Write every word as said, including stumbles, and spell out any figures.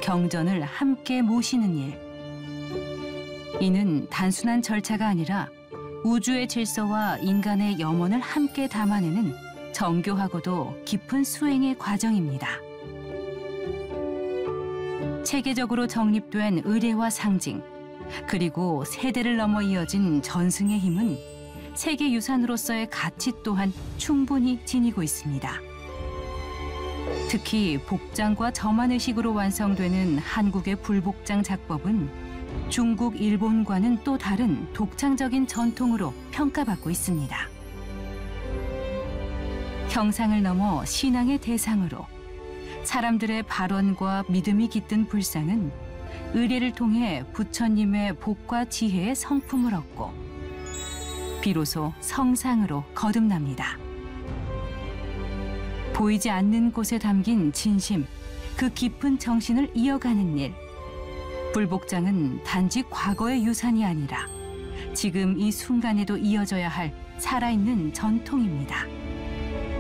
경전을 함께 모시는 일. 이는 단순한 절차가 아니라 우주의 질서와 인간의 염원을 함께 담아내는 정교하고도 깊은 수행의 과정입니다. 체계적으로 정립된 의례와 상징, 그리고 세대를 넘어 이어진 전승의 힘은 세계유산으로서의 가치 또한 충분히 지니고 있습니다. 특히 복장과 점안의식으로 완성되는 한국의 불복장 작법은 중국, 일본과는 또 다른 독창적인 전통으로 평가받고 있습니다. 형상을 넘어 신앙의 대상으로 사람들의 발언과 믿음이 깃든 불상은 의례를 통해 부처님의 복과 지혜의 성품을 얻고 비로소 성상으로 거듭납니다. 보이지 않는 곳에 담긴 진심, 그 깊은 정신을 이어가는 일. 불복장은 단지 과거의 유산이 아니라 지금 이 순간에도 이어져야 할 살아있는 전통입니다.